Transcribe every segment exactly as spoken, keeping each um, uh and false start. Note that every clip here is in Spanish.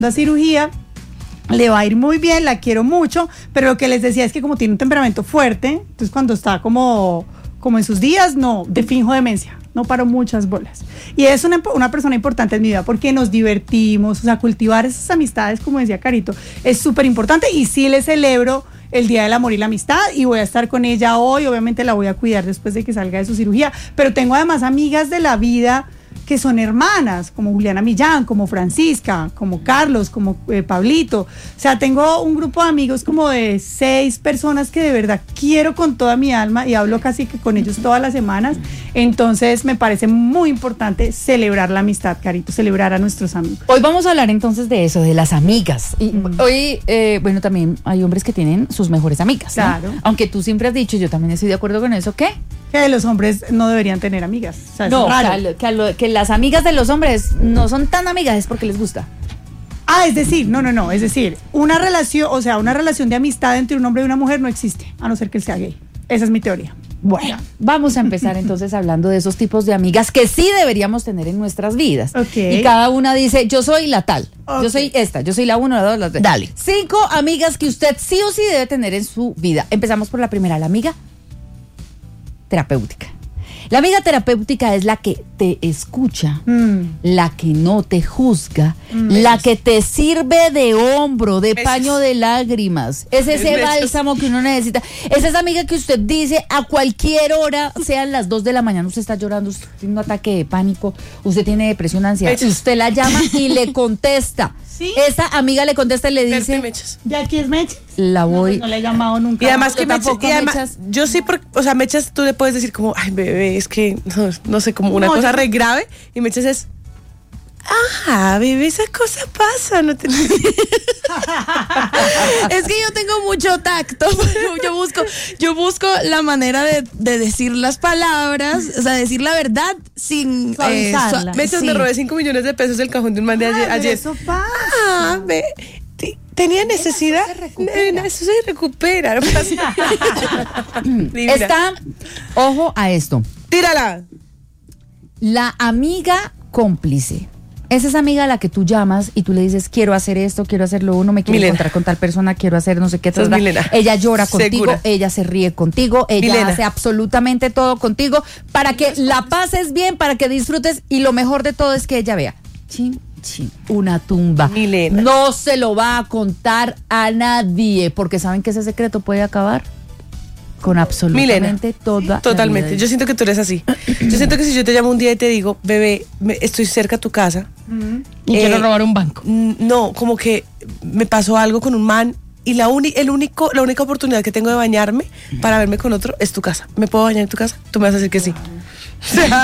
la cirugía, le va a ir muy bien, la quiero mucho, pero lo que les decía es que como tiene un temperamento fuerte, entonces cuando está como, como en sus días, no, de finjo demencia, no paro muchas bolas. Y es una, una persona importante en mi vida porque nos divertimos, o sea, cultivar esas amistades, como decía Carito, es súper importante y sí le celebro el Día del Amor y la Amistad y voy a estar con ella hoy, obviamente la voy a cuidar después de que salga de su cirugía, pero tengo además amigas de la vida que son hermanas, como Juliana Millán, como Francisca, como Carlos, como eh, Pablito. O sea, tengo un grupo de amigos como de seis personas que de verdad quiero con toda mi alma y hablo casi que con ellos todas las semanas. Entonces me parece muy importante celebrar la amistad, Carito, celebrar a nuestros amigos. Hoy vamos a hablar entonces de eso, de las amigas. Y Mm. hoy, eh, bueno, también hay hombres que tienen sus mejores amigas, ¿no? Claro. Aunque tú siempre has dicho, yo también estoy de acuerdo con eso, ¿qué? Que los hombres no deberían tener amigas. O sea, No, es raro. que, a lo- que, a lo- que las amigas de los hombres no son tan amigas, es porque les gusta. Ah, es decir, no, no, no, es decir, una relación, o sea, una relación de amistad entre un hombre y una mujer no existe, a no ser que él sea gay. Esa es mi teoría. Bueno, vamos a empezar entonces hablando de esos tipos de amigas que sí deberíamos tener en nuestras vidas. Ok. Y cada una dice, yo soy la tal, Ok. yo soy esta, yo soy la uno, la dos, la tres. Dale. Cinco amigas que usted sí o sí debe tener en su vida. Empezamos por la primera, la amiga terapéutica. La amiga terapéutica es la que te escucha, Mm. la que no te juzga, Mm. la que te sirve de hombro, de Besos. paño de lágrimas. Es ese Besos. bálsamo que uno necesita. Es esa amiga que usted dice a cualquier hora, sean las dos de la mañana, usted está llorando, usted tiene un ataque de pánico, usted tiene depresión, ansiedad. Besos. Usted la llama y le contesta. ¿Sí? Esa amiga le contesta y le Verte, dice, Mechas. ¿De aquí es Mechas? la No, voy... pues no le he llamado nunca. Y además yo que Mechas, tampoco, y además, Mechas. yo sí, por, o sea, Mechas tú le puedes decir como, ay, bebé, es que, no, no sé, como una No, cosa yo- re grave, y Mechas es, ah, bebé, esa cosa pasa, no te... Es que yo tengo mucho tacto, yo busco, yo busco la manera de, de decir las palabras, o sea, decir la verdad sin... Suavizarla. Mechas Sí. me robé cinco millones de pesos del cajón de un man de Ay, ayer. pero ayer. eso pasa. Ah, ve, te- tenía necesidad. se recupera. Nena, eso se recupera. No pasa. Divina. Está, ojo a esto, Tírala. la amiga cómplice. Es esa amiga a la que tú llamas y tú le dices, quiero hacer esto, quiero hacer lo uno, me quiero Milena. encontrar con tal persona, quiero hacer no sé qué. Esa es tal, tal. Milena. Ella llora contigo, Segura. ella se ríe contigo, ella Milena. hace absolutamente todo contigo para que la pases bien, para que disfrutes y lo mejor de todo es que ella vea, chin, chin, una tumba. Milena. No se lo va a contar a nadie porque saben que ese secreto puede acabar con absolutamente toda la Totalmente. vida. Yo siento que tú eres así. Yo siento que si yo te llamo un día y te digo, bebé, me- estoy cerca a tu casa. Y eh, quiero robar un banco. n- No, como que me pasó algo con un man y la, uni- el único, la única oportunidad que tengo de bañarme para verme con otro es tu casa. ¿Me puedo bañar en tu casa? Tú me vas a decir que sí. O sea,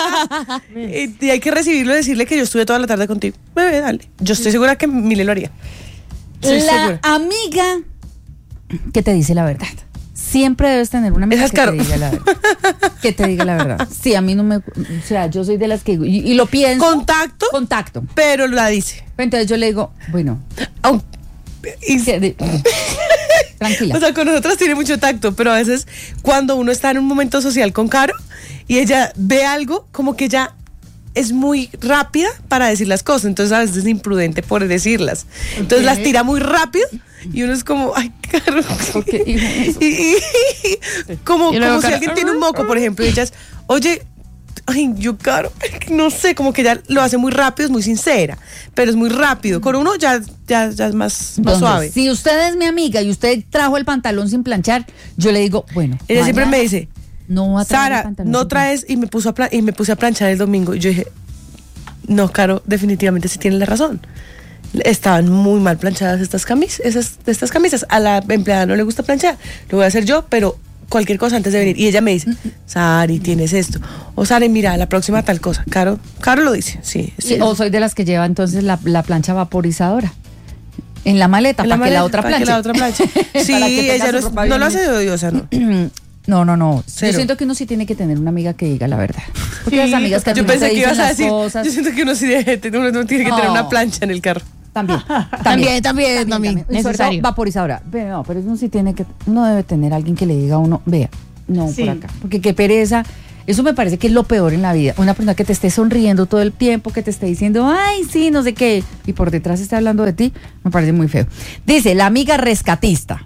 y, y hay que recibirlo y decirle que yo estuve toda la tarde contigo. Bebé, dale. Yo estoy segura que Mile lo haría. Estoy La segura. amiga que te dice la verdad. Siempre debes tener una amiga Esa es que te Caro. diga la verdad. Que te diga la verdad. Sí, a mí no me... O sea, yo soy de las que... Y, y lo pienso. Contacto, Contacto. pero la dice. Entonces yo le digo, bueno, Aun- y- que de- tranquila. O sea, con nosotras tiene mucho tacto, pero a veces cuando uno está en un momento social con Caro y ella ve algo, como que ella es muy rápida para decir las cosas, entonces a veces es imprudente por decirlas. Entonces las tira muy rápido y uno es como, ay, Caro. Ok, hijo. Y, y- y- como, Y luego como si Caro, alguien tiene un moco, por ejemplo, y ellas, oye, ay, yo, Caro, no sé, como que ella lo hace muy rápido, es muy sincera, pero es muy rápido. Con uno ya, ya, ya es más, más Entonces, suave. si usted es mi amiga y usted trajo el pantalón sin planchar, yo le digo, bueno. Ella siempre mañana me dice, no va a traer el Sara, pantalón no sin traes, y me puso a pla- y me puse a planchar el domingo. Y yo dije, no, Caro, definitivamente sí tiene la razón. Estaban muy mal planchadas estas camisas, esas, estas camisas. A la empleada no le gusta planchar. Lo voy a hacer yo, pero cualquier cosa antes de venir. Y ella me dice, Sari, tienes esto. O Sari, mira, la próxima tal cosa. Caro, Caro lo dice, sí. sí. Sí, o soy de las que lleva entonces la, la plancha vaporizadora en la maleta En la para que la maleta, otra para que planche. la otra planche. Sí, Para que tenga ella su no, es- ropa no bien lo hace de odiosa, ¿no? No, no, no. Cero. Yo siento que uno sí tiene que tener una amiga que diga la verdad. Porque las amigas que a ti Yo no te pensé que dicen ibas a las decir, cosas. yo siento que uno sí debe, uno no tiene que tener No. una plancha en el carro. También, También, también, también. Y sobre todo Necesario. vaporizadora. Pero no, pero uno sí tiene que, no debe tener alguien que le diga a uno, vea, no, Sí. por acá. Porque qué pereza Eso me parece que es lo peor en la vida. Una persona que te esté sonriendo todo el tiempo, que te esté diciendo, ay, sí, no sé qué, y por detrás está hablando de ti, me parece muy feo. Dice, la amiga rescatista,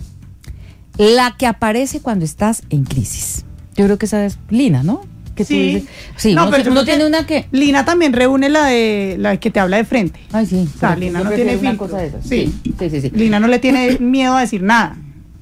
la que aparece cuando estás en crisis. Yo creo que esa es Lina, ¿no? Que tú Sí. dices, sí, No, uno, pero yo uno creo tiene que una que... Lina también reúne la de la que te habla de frente. Ay, sí. O sea, pero Lina yo no prefiero tiene una filtro. cosa de esas. Sí. Sí, sí, sí, sí. Lina no le tiene miedo a decir nada.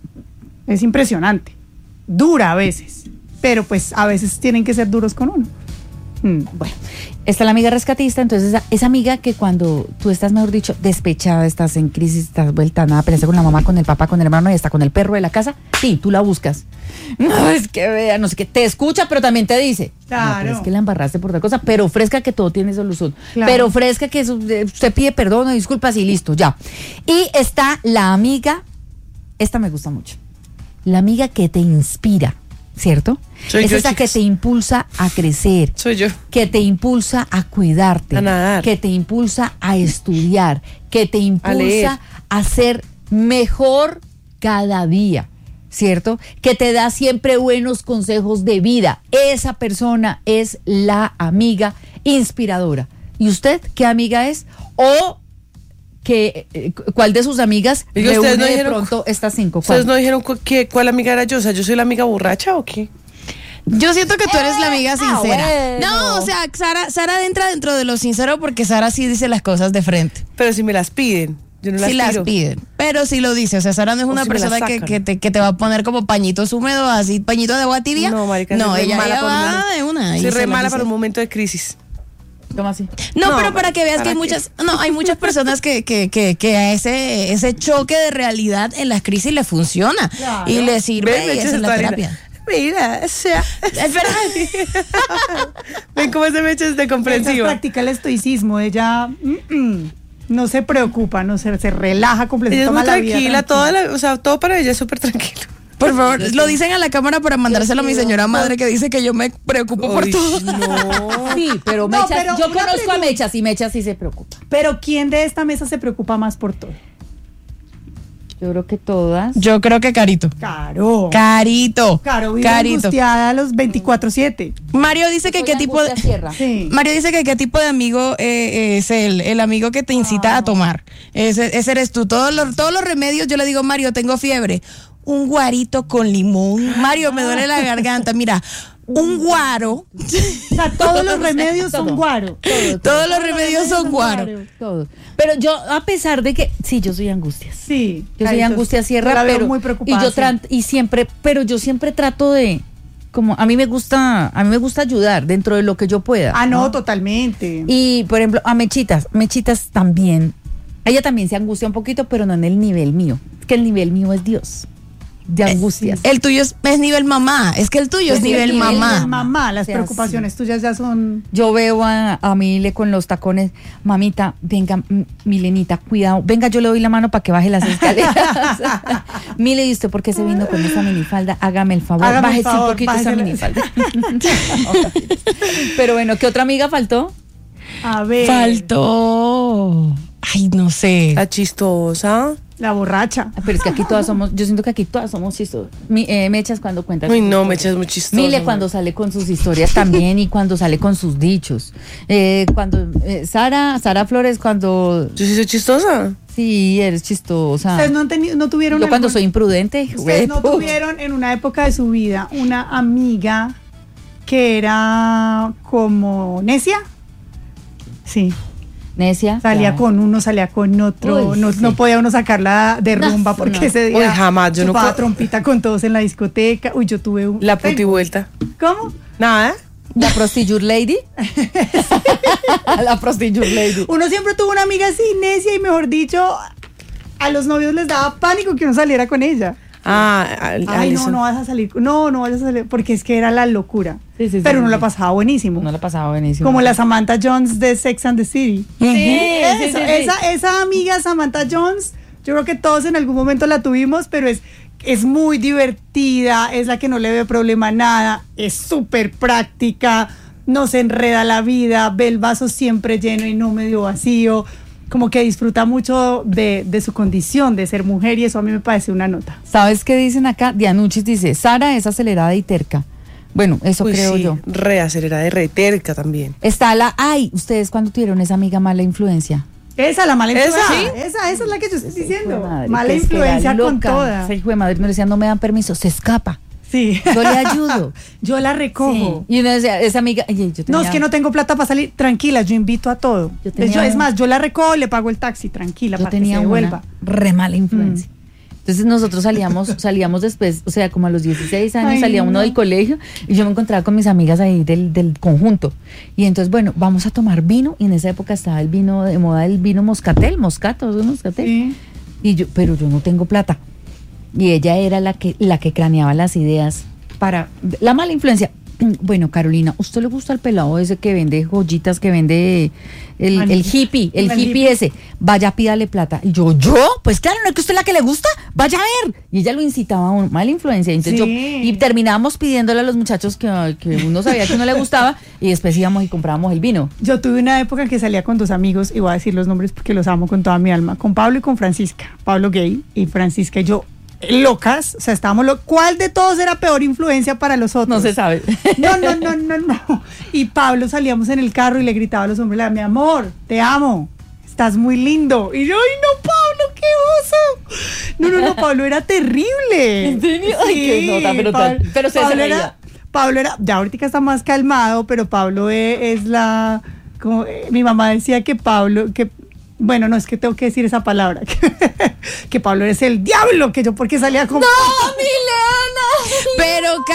Es impresionante. Dura a veces. Pero pues a veces tienen que ser duros con uno. Mm. Bueno, está la amiga rescatista, entonces esa, esa amiga que cuando tú estás, mejor dicho, despechada, estás en crisis, estás vuelta a nada, peleaste con la mamá, con el papá, con el hermano y hasta con el perro de la casa, sí, tú la buscas. No, es que vea, no sé qué, te escucha, pero también te dice, Claro. no, pero es que la embarraste por tal cosa, pero ofrezca que todo tiene solución, Claro. pero ofrezca que eso, eh, usted pide perdón o disculpas y listo, ya. Y está la amiga, esta me gusta mucho, la amiga que te inspira, ¿cierto? Soy es yo, esa que chicas. te impulsa a crecer, Soy yo. que te impulsa a cuidarte, A nadar. que te impulsa a estudiar, que te leer. impulsa a ser mejor cada día, ¿cierto? Que te da siempre buenos consejos de vida. Esa persona es la amiga inspiradora. ¿Y usted qué amiga es? O que, eh, ¿cuál de sus amigas Oiga, reúne ¿ustedes no de dijeron pronto estas cinco? ¿Ustedes ¿Cuál? no dijeron cu- que, cuál amiga era yo? O sea, ¿yo soy la amiga borracha o qué? Yo siento que tú eres la amiga sincera. bueno. No, o sea, Sara, Sara entra dentro de lo sincero porque Sara sí dice las cosas de frente. Pero si me las piden, yo no las Sí las tiro. piden, pero sí lo dice. O sea, Sara no es O una si me las persona que, sacan. que, te, que te va a poner como pañitos húmedos, así, pañitos de agua tibia. No, marica, no, soy re ella, mala ella para un va momento. de una. y Soy se re lo mala dice. para un momento de crisis. ¿Cómo así? No, No, pero para que veas ¿para que hay qué? muchas, no, hay muchas personas que, que, que, que a ese, ese choque de realidad en las crisis le funciona Claro. y le sirve Ven, y me esa echas es la esta harina. terapia. Mira, o sea. Es verdad. Ven cómo se me echa este Ella comprensiva. practica el estoicismo. Ella mm, mm, no se preocupa, no se, se relaja completamente. Ella es muy toma la vida tranquila, toda tranquila. la, o sea, todo para ella es súper tranquilo. Por favor, lo dicen a la cámara para mandárselo a mi señora madre que dice que yo me preocupo por Uy, todo. no. Sí, pero No, Mechas, pero yo una conozco pregunta. a Mechas y Mechas sí se preocupa. Pero ¿quién de esta mesa se preocupa más por todo? Yo creo que todas. Yo creo que Carito. Caro. Carito. Caro, vive Carito. angustiada a los veinticuatro siete. Mario dice que Soy qué tipo de angustia sierra. Sí. Mario dice que qué tipo de amigo eh, es él, el amigo que te incita a tomar. Ese, ese eres tú. Todos los, todos los remedios, yo le digo, Mario, tengo fiebre. Un guarito con limón. Mario, me duele la garganta. Mira, un guaro. O sea, todos los remedios son Todo. guaro. Todo, Todos los remedios son guaro. todo. Pero yo, a pesar de que, sí, yo soy angustias. Sí. Yo soy Carito, angustia sierra, yo la veo pero muy preocupada. y yo sí. tran- y siempre, pero yo siempre trato de, como a mí me gusta, a mí me gusta ayudar dentro de lo que yo pueda. Ah, no, totalmente. Y por ejemplo, a Mechitas, Mechitas también, ella también se angustia un poquito, pero no en el nivel mío. Es que el nivel mío es Dios, de angustias. El tuyo es, es nivel mamá. Es que el tuyo es Sí, nivel el nivel mamá. Es mamá, las O sea, preocupaciones tuyas ya son. Yo veo a, a Mile con los tacones, mamita, venga, m- Milenita, cuidado, venga, yo le doy la mano para que baje las escaleras. Mile, ¿y usted por qué se vino con esa minifalda? Hágame el favor, Hágame el bájese favor, un poquito esa bájesela. minifalda. Pero bueno, ¿qué otra amiga faltó? A ver. Faltó. Ay, no sé. La chistosa. La borracha. Ah, pero es que aquí todas somos, yo siento que aquí todas somos chistosas. Mi, eh, Mechas cuando cuenta. Uy, sus no, historias. Mecha es muy chistosa. Mile man. cuando sale con sus historias también y cuando sale con sus dichos. Eh, cuando eh, Sara, Sara Flores cuando Yo sí soy chistosa. sí eres chistosa. Ustedes no, han tenido, no tuvieron. Yo cuando algún- soy imprudente, Ustedes no huevo. tuvieron en una época de su vida una amiga que era como necia. Sí. Necia. Salía ya. con uno, salía con otro. Uy, no, sí. no podía uno sacarla de No, rumba porque no. ese día. Uy, jamás, yo no chupaba co- trompita con todos en la discoteca. Uy, yo tuve un. La puti vuelta. ¿Cómo? Nada. La prostitute lady. La prostitute lady. Uno siempre tuvo una amiga así, necia, y mejor dicho, a los novios les daba pánico que uno saliera con ella. Ah, al- Ay, no, Alison. no vas a salir. No, no vas a salir. Porque es que era la locura. Sí, sí, sí, Pero sí, uno la sí. pasaba buenísimo. No la pasaba buenísimo. Como la Samantha Jones de Sex and the City. Sí, sí, Eso, sí, sí. Esa, esa amiga Samantha Jones, yo creo que todos en algún momento la tuvimos, pero es, es muy divertida, es la que no le ve problema a nada, es súper práctica, no se enreda la vida, ve el vaso siempre lleno y no medio vacío, como que disfruta mucho de, de su condición de ser mujer, y eso a mí me parece una nota. ¿Sabes qué dicen acá? Dianuchis dice, Sara es acelerada y terca. Bueno, eso Uy, creo sí, yo. re acelerada y re terca también. Está la, ay, ¿ustedes cuando tuvieron esa amiga mala influencia? Esa, la mala ¿Esa? influencia. ¿Sí? Esa, esa es la que yo estoy diciendo. Madre, mala que es que era influencia con loca. toda. Ese hijo de madre me decía, no me dan permiso, se escapa. Sí. Yo le ayudo. Yo la recojo. Sí. Y uno decía, esa amiga, oye, yo tenía, No, es que no tengo plata para salir. Tranquila, yo invito a todo. Yo Es, tenía yo- es un- más, yo la recojo, le pago el taxi, tranquila, yo para que tenía se una devuelva. re mala influencia. Entonces nosotros salíamos, salíamos después, o sea, como a los dieciséis años Ay, salía uno no. del colegio y yo me encontraba con mis amigas ahí del, del conjunto. Y entonces, bueno, vamos a tomar vino. Y en esa época estaba el vino de moda, el vino moscatel, moscato, ¿no? Moscatel. Sí. Y yo, pero yo no tengo plata. Y ella era la que, la que craneaba las ideas para la mala influencia. Bueno, Carolina, ¿usted le gusta el pelado ese que vende joyitas, que vende el, el Anillos. hippie, el El hippie hippie. ese? Vaya, pídale plata. Y yo, ¿yo? Pues claro, ¿no es que usted es la que le gusta? Vaya a ver. Y ella lo incitaba a una mala influencia. Entonces yo, Sí. y terminábamos pidiéndole a los muchachos que, que uno sabía que uno le gustaba y después íbamos y comprábamos el vino. Yo tuve una época en que salía con dos amigos, y voy a decir los nombres porque los amo con toda mi alma, con Pablo y con Francisca. Pablo gay y Francisca y yo locas, o sea, estábamos lo ¿cuál de todos era peor influencia para los otros? No se sabe. No, no, no, no, no. Y Pablo salíamos en el carro y le gritaba a los hombres, mi amor, te amo, estás muy lindo. Y yo, ay no, Pablo, qué oso. No, no, no, Pablo era terrible. ¿En serio? Ay, qué nota, pero Pablo, tal- pero se Pablo reía. era, Pablo era, ya ahorita está más calmado, pero Pablo e- es, la, como, eh, mi mamá decía que Pablo, que bueno, no es que tengo que decir esa palabra, que, que Pablo es el diablo, que yo porque salía con... ¡No, Milena! Pero,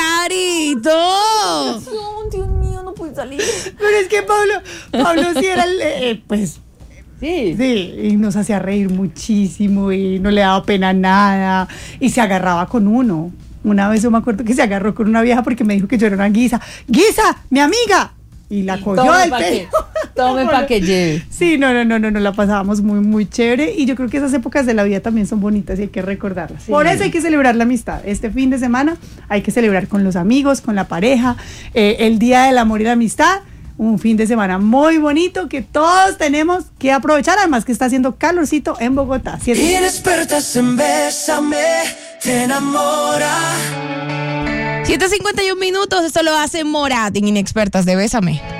Carito. No, Dios mío, no puede salir. Pero es que Pablo, Pablo sí era el, eh, eh, pues, Sí. sí, y nos hacía reír muchísimo y no le daba pena nada y se agarraba con uno. Una vez yo me acuerdo que se agarró con una vieja porque me dijo que yo era una guisa. ¡Guisa, mi amiga! Y la cogió Tome del pa' que- pelo. tome pa' que lleve. Sí, no, no, no, no, no, la pasábamos muy, muy chévere y yo creo que esas épocas de la vida también son bonitas y hay que recordarlas. Por eso hay que celebrar la amistad. Este fin de semana hay que celebrar con los amigos, con la pareja, eh, el Día del Amor y la Amistad. Un fin de semana muy bonito que todos tenemos que aprovechar, además que está haciendo calorcito en Bogotá. Siete- Inexpertas en Bésame, te enamora. siete cincuenta y un minutos, esto lo hace Morat en Inexpertas de Bésame.